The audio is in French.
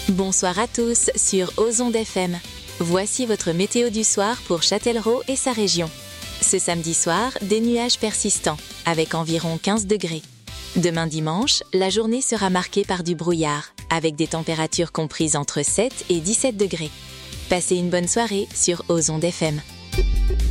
Bonsoir à tous sur Ozonde FM. Voici votre météo du soir pour Châtellerault et sa région. Ce samedi soir, des nuages persistants, avec environ 15 degrés. Demain dimanche, la journée sera marquée par du brouillard, avec des températures comprises entre 7 et 17 degrés. Passez une bonne soirée sur Ozonde FM.